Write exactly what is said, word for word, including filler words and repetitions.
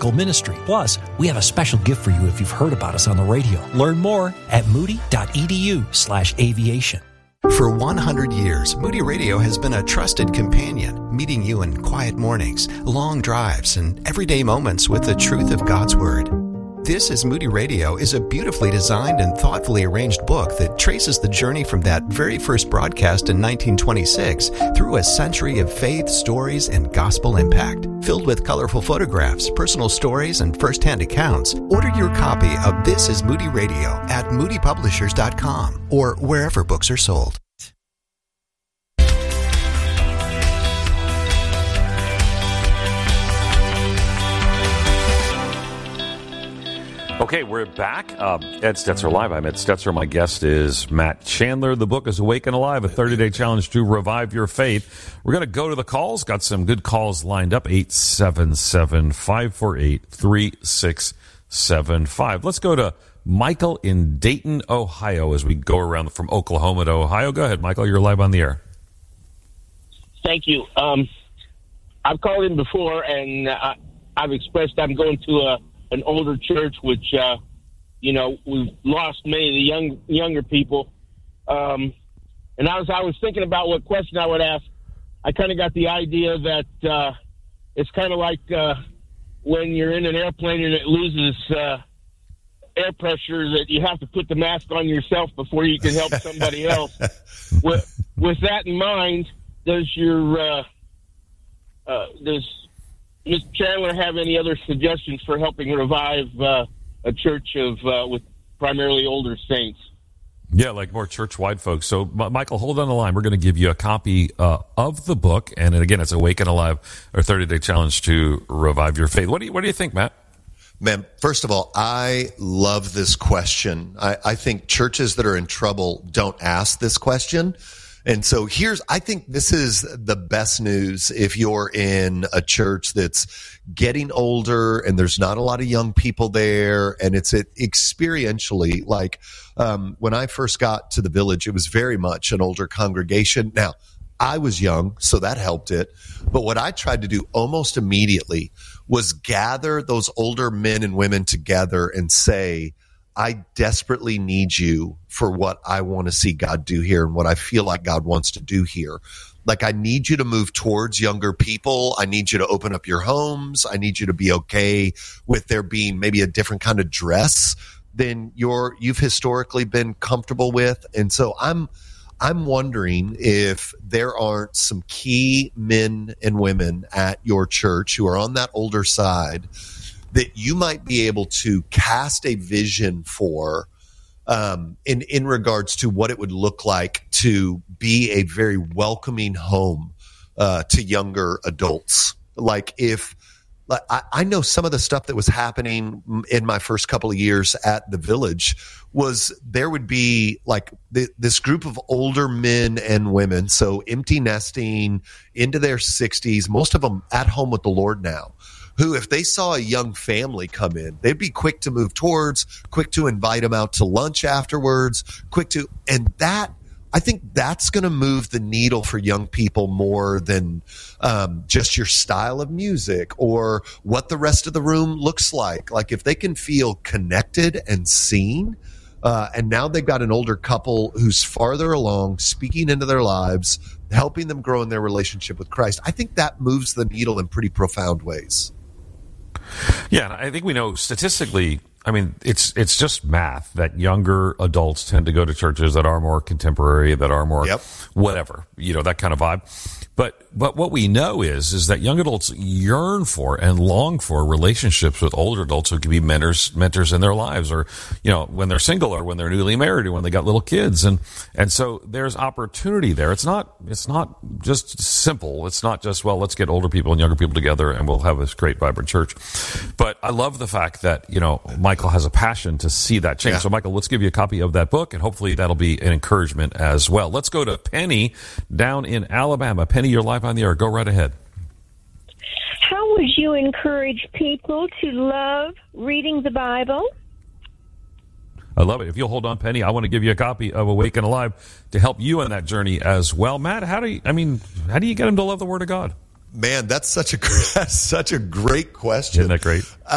biblical ministry. Plus, we have a special gift for you if you've heard about us on the radio. Learn more at moody.edu slash aviation. For one hundred years, Moody Radio has been a trusted companion, meeting you in quiet mornings, long drives, and everyday moments with the truth of God's Word. This is Moody Radio is a beautifully designed and thoughtfully arranged book that traces the journey from that very first broadcast in nineteen twenty-six through a century of faith, stories, and gospel impact. Filled with colorful photographs, personal stories, and first-hand accounts, order your copy of This is Moody Radio at moody publishers dot com or wherever books are sold. Okay, we're back. Uh, Ed Stetzer Live. I'm Ed Stetzer. My guest is Matt Chandler. The book is Awake and Alive, a thirty-day challenge to revive your faith. We're going to go to the calls. Got some good calls lined up. eight seven seven, five four eight, three six seven five. Let's go to Michael in Dayton, Ohio, as we go around from Oklahoma to Ohio. Go ahead, Michael. You're live on the air. Thank you. Um, I've called in before, and uh, I've expressed I'm going to a an older church, which, uh, you know, we've lost many of the young, younger people. Um, and I was, I was thinking about what question I would ask. I kind of got the idea that, uh, it's kind of like, uh, when you're in an airplane and it loses, uh, air pressure, that you have to put the mask on yourself before you can help somebody else. with, with that in mind, does your, uh, uh, does, Mister Chandler have any other suggestions for helping revive uh, a church of uh, with primarily older saints? Yeah, like more church-wide folks. So, M- Michael, hold on the line. We're going to give you a copy uh, of the book, and again, it's Awake and Alive, our thirty-day challenge to revive your faith. What do you What do you think, Matt? Man, first of all, I love this question. I, I think churches that are in trouble don't ask this question. And so here's, I think this is the best news if you're in a church that's getting older and there's not a lot of young people there, and it's it, experientially like um, when I first got to the Village, it was very much an older congregation. Now, I was young, so that helped it. But what I tried to do almost immediately was gather those older men and women together and say, I desperately need you for what I want to see God do here and what I feel like God wants to do here. Like, I need you to move towards younger people. I need you to open up your homes. I need you to be okay with there being maybe a different kind of dress than you're, you've historically been comfortable with. And so I'm, I'm wondering if there aren't some key men and women at your church who are on that older side that you might be able to cast a vision for um, in, in regards to what it would look like to be a very welcoming home uh, to younger adults. Like if like I, I know some of the stuff that was happening in my first couple of years at the Village was there would be like th- this group of older men and women, so empty nesting into their sixties, most of them at home with the Lord now, who, if they saw a young family come in, they'd be quick to move towards, quick to invite them out to lunch afterwards, quick to, and that, I think that's going to move the needle for young people more than um, just your style of music or what the rest of the room looks like. Like if they can feel connected and seen, uh, and now they've got an older couple who's farther along, speaking into their lives, helping them grow in their relationship with Christ, I think that moves the needle in pretty profound ways. Yeah, I think we know statistically, I mean, it's it's just math that younger adults tend to go to churches that are more contemporary, that are more yep. whatever, you know, that kind of vibe. But but what we know is is that young adults yearn for and long for relationships with older adults who can be mentors mentors in their lives, or you know, when they're single or when they're newly married or when they got little kids, and and so there's opportunity there. It's not it's not just simple. It's not just, well, let's get older people and younger people together and we'll have this great vibrant church. But I love the fact that, you know, Michael has a passion to see that change. Yeah. So Michael, let's give you a copy of that book, and hopefully that'll be an encouragement as well. Let's go to Penny down in Alabama. Penny, you're live on the air. Go right ahead. How would you encourage people to love reading the Bible? I love it. If you'll hold on, Penny, I want to give you a copy of Awake and Alive to help you on that journey as well. Matt, how do you, I mean, how do you get them to love the Word of God? Man, that's such a, that's such a great question. Isn't that great?